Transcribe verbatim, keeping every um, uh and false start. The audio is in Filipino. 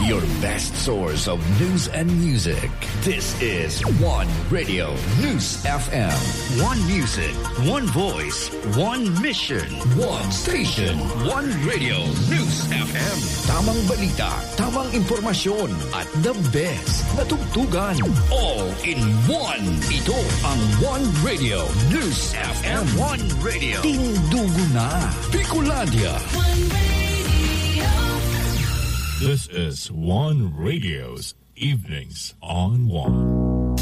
your best source of news and music. This is One Radio News F M. One music, one voice, one mission, one station, one Radio News F M. Tamang balita, tamang impormasyon, at the best na tugtugan. All in one. Ito ang One Radio News F M. One Radio. Tindugo na. Bicolandia. One Radio. This is One Radio's Evenings on One.